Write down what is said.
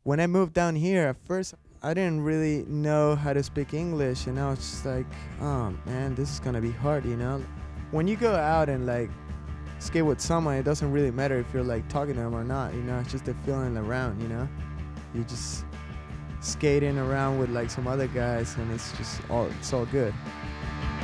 when I moved down here, at first I didn't really know how to speak English, and I was just like, oh man, this is gonna be hard, you know. When you go out and like skate with someone, it doesn't really matter if you're like talking to them or not, you know. It's just the feeling around, you know. You just skating around with like some other guys, and it's all good.